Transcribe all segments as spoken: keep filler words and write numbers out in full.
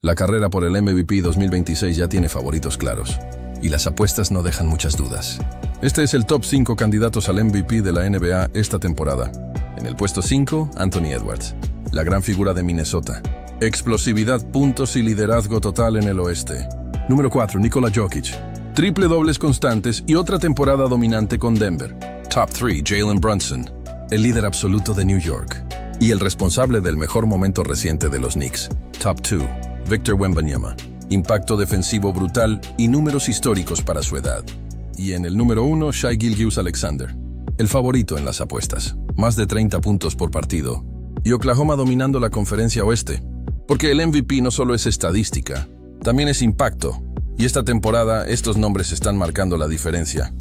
La carrera por el M V P dos mil veintiséis ya tiene favoritos claros, y las apuestas no dejan muchas dudas. Este es el top cinco candidatos al M V P de la N B A esta temporada. En el puesto cinco, Anthony Edwards, la gran figura de Minnesota. Explosividad, puntos y liderazgo total en el oeste. Número cuatro, Nikola Jokic. Triple dobles constantes y otra temporada dominante con Denver. Top tres, Jalen Brunson, el líder absoluto de New York y el responsable del mejor momento reciente de los Knicks. Top dos, Victor Wembanyama. Impacto defensivo brutal y números históricos para su edad. Y en el número uno, Shai Gilgeous-Alexander, el favorito en las apuestas. Más de treinta puntos por partido. Y Oklahoma dominando la conferencia oeste. Porque el M V P no solo es estadística, también es impacto. Y esta temporada, estos nombres están marcando la diferencia.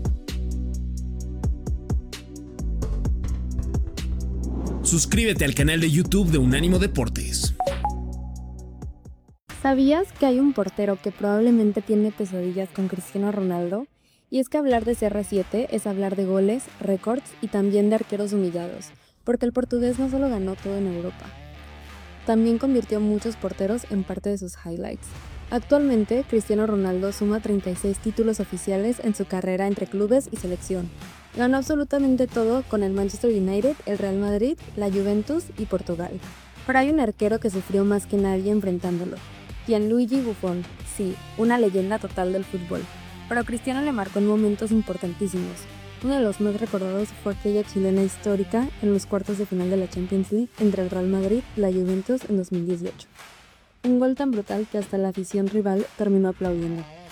Suscríbete al canal de YouTube de Unánimo Deportes. ¿Sabías que hay un portero que probablemente tiene pesadillas con Cristiano Ronaldo? Y es que hablar de C R siete es hablar de goles, récords y también de arqueros humillados, porque el portugués no solo ganó todo en Europa, también convirtió a muchos porteros en parte de sus highlights. Actualmente, Cristiano Ronaldo suma treinta y seis títulos oficiales en su carrera entre clubes y selección. Ganó absolutamente todo con el Manchester United, el Real Madrid, la Juventus y Portugal. Pero hay un arquero que sufrió más que nadie enfrentándolo. Gianluigi Buffon, sí, una leyenda total del fútbol. Pero Cristiano le marcó en momentos importantísimos. Uno de los más recordados fue aquella chilena histórica en los cuartos de final de la Champions League entre el Real Madrid y la Juventus en dos mil dieciocho. Un gol tan brutal que hasta la afición rival terminó aplaudiendo.